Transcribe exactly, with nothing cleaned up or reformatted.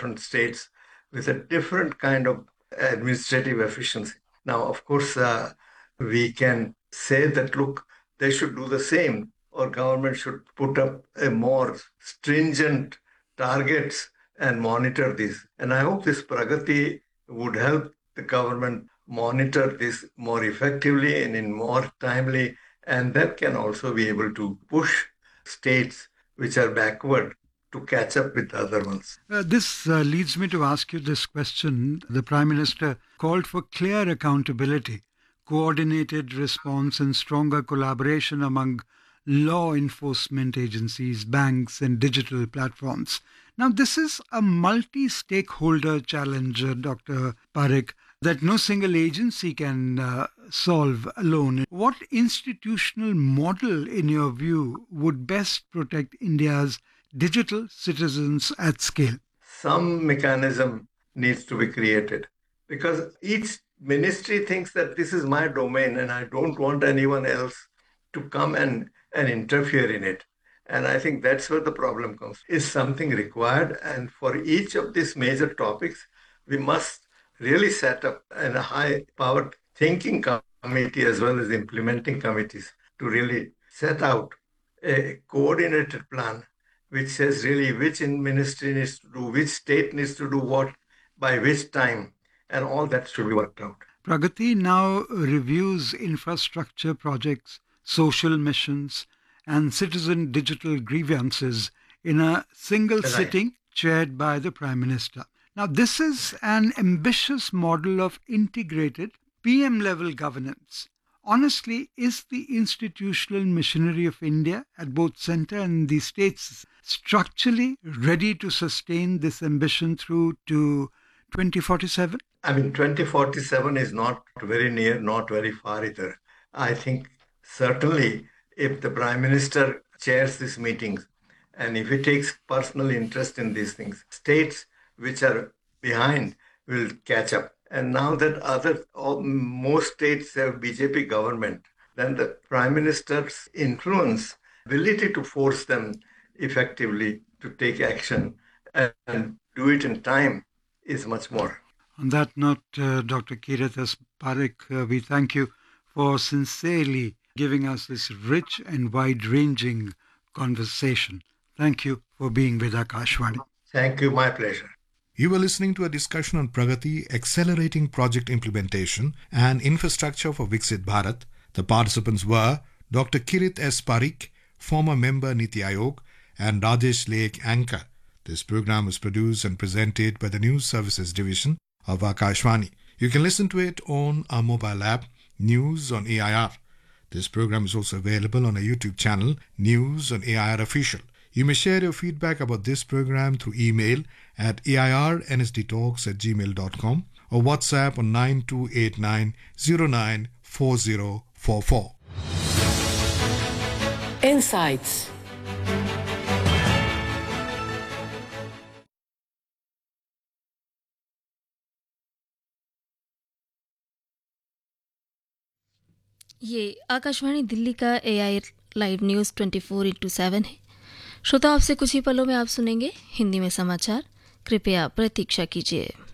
different states with a different kind of administrative efficiency. Now, of course, uh, we can say that, look, they should do the same, or government should put up a more stringent targets and monitor this. And I hope this Pragati would help the government monitor this more effectively and in more timely, and that can also be able to push states which are backward to catch up with other ones. Uh, this uh, leads me to ask you this question. The Prime Minister called for clear accountability, coordinated response and stronger collaboration among law enforcement agencies, banks and digital platforms. Now, this is a multi-stakeholder challenge, uh, Doctor Parekh, that no single agency can uh, solve alone. What institutional model, in your view, would best protect India's digital citizens at scale? Some mechanism needs to be created, because each ministry thinks that this is my domain and I don't want anyone else to come and, and interfere in it. And I think that's where the problem comes. Is something required? And for each of these major topics, we must really set up a high-powered thinking committee as well as implementing committees to really set out a coordinated plan which says really which ministry needs to do, which state needs to do what, by which time, and all that should be worked out. Pragati now reviews infrastructure projects, social missions, and citizen digital grievances in a single Right. sitting chaired by the Prime Minister. Now, this is an ambitious model of integrated P M-level governance. Honestly, is the institutional machinery of India at both centre and the states structurally ready to sustain this ambition through to twenty forty-seven? I mean, twenty forty-seven is not very near, not very far either. I think certainly if the Prime Minister chairs these meetings and if he takes personal interest in these things, states which are behind will catch up. And now that other all, most states have B J P government, then the Prime Minister's influence, ability to force them effectively to take action and, and do it in time is much more. On that note, uh, Doctor Kirit S. Parekh, uh, we thank you for sincerely giving us this rich and wide-ranging conversation. Thank you for being with Akashvani. Thank you, my pleasure. You were listening to a discussion on Pragati, accelerating project implementation and infrastructure for Viksit Bharat. The participants were Doctor Kirit S. Parekh, former member Niti Aayog, and Rajesh Lake, anchor. This program was produced and presented by the News Services Division of Akashvani. You can listen to it on our mobile app, News on A I R. This program is also available on our YouTube channel, News on A I R Official. You may share your feedback about this program through email at a i r n s d talks at gmail dot com or WhatsApp on nine two eight nine zero nine four zero four four. Insights. ये आकाशवाणी दिल्ली का ए आई live news twenty four into seven है। श्रोता, आपसे कुछ ही पलों में आप सुनेंगे हिंदी में समाचार। कृपया प्रतीक्षा कीजिए।